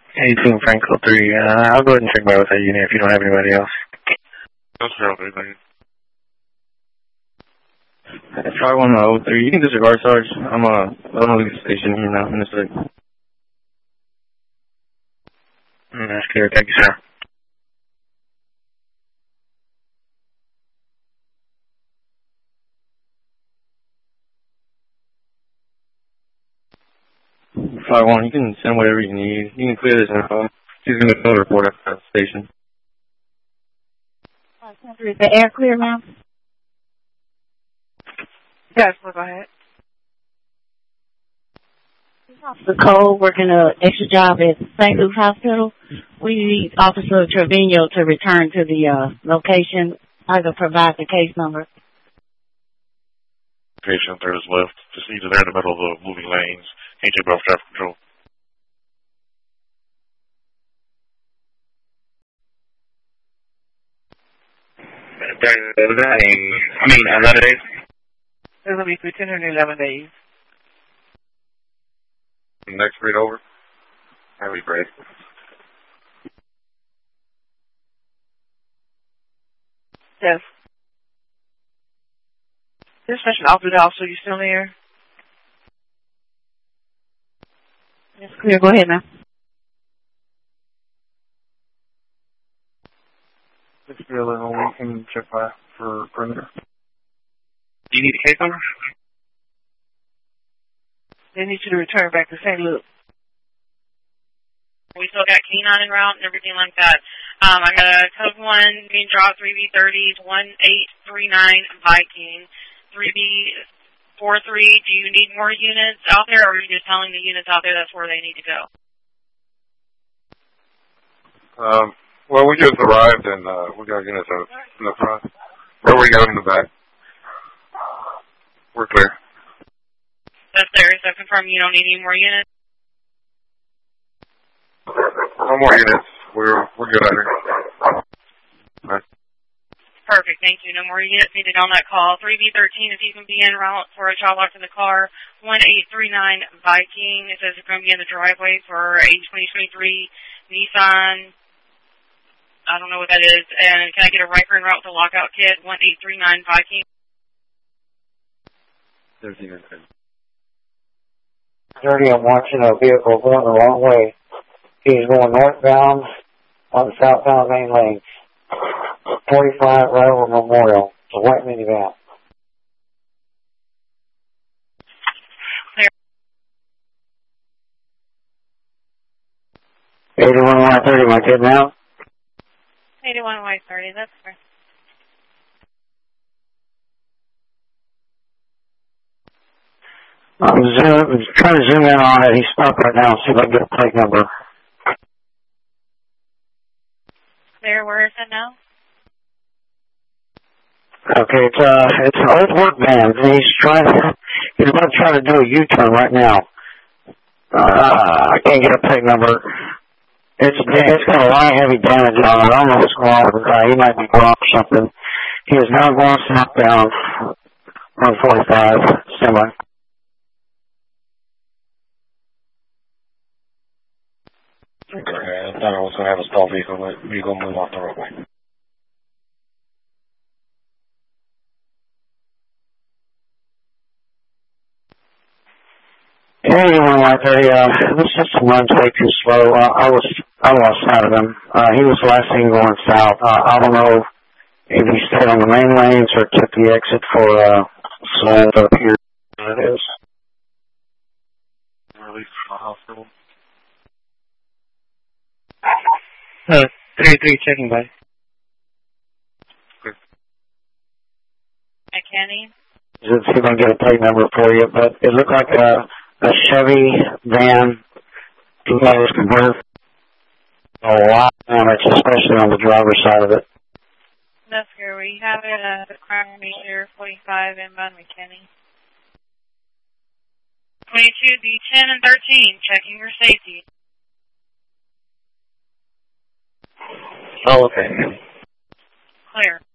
18 Franco 3. I'll go ahead and check by with that unit if you don't have anybody else. That's right, thank you. Try 103. You can disregard, Sarge. I'm going to leave the station here now in a sec. That's clear. Thank you, sir. Fly 1, you can send whatever you need. You can clear this info. She's going to fill the report at the station. Is the air clear, ma'am? Yes, go ahead. Officer Cole working an extra job at St. Luke's Hospital. We need Officer Trevino to return to the location. I can provide the case number. Patient there is left. Just needs it there in the middle of the moving lanes. Can't take off traffic control. I mean, 11 days? It's going to be 211 days. Next read over. That'd be great. Yes. Dispatch officer, you still there? Yes, clear. Go ahead, ma'am. Just be a little, we can check by for perimeter. Do you need a case number? They need you to return back to St. Luke. We still got K9 en route and everything like that. I got a code 1 being dropped, 3B30, 1839 Viking, 3B43. Do you need more units out there, or are you just telling the units out there that's where they need to go? Well, we just arrived and we got units out in the front. Where are we going in the back? We're clear. That's there, so confirm you don't need any more units? No more units. We're good out here. Right. Perfect, thank you. No more units needed on that call. 3B13, if you can be en route for a child locked in the car. 1839 Viking. It says it's going to be in the driveway for a 2023 Nissan. I don't know what that is. And can I get a Riker en route with a lockout kit? 1839 Viking. 30, I'm watching a vehicle going the wrong way. He's going northbound on the southbound main lane. 45 right over Memorial. It's a white minivan. Clear. 81-130, my kid now. 81-30, that's fair. I'm trying to zoom in on it. He's stopped right now and see if I can get a plate number. There, where is it now? Okay, it's an old work van. He's about to try to do a U-turn right now. I can't get a plate number. It's got a lot of heavy damage on it. I don't know what's going on with the guy. He might be wrong or something. He is now going southbound on 45, semi. Okay, I thought I was going to have a stall vehicle, but we're going to move off the roadway. Hey, 81-130, this system runs way too slow. I lost sight of him. He was the last thing going south. I don't know if he stayed on the main lanes or took the exit for slant up here. It is. Release from the hospital. 33 checking by. At Kenny? Let's see if I can get a plate number for you, but it looked like a Chevy van. Looked like it was converted. A lot of damage, especially on the driver's side of it. That's good. We have it at the crime meter 45 inbound McKinney. 22 D10 and 13, checking your safety. Oh, okay. Clear.